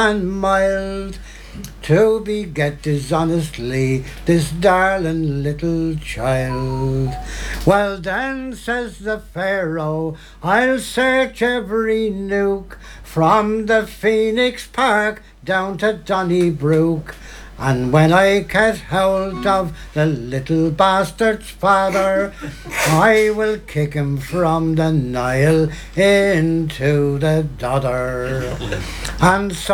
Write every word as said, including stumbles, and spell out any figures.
and mild, to beget dishonestly this darling little child. Well then, says the Pharaoh, I'll search every nook, from the Phoenix Park down to Donnybrook. And when I catch hold of the little bastard's father, I will kick him from the Nile into the Dodder. And so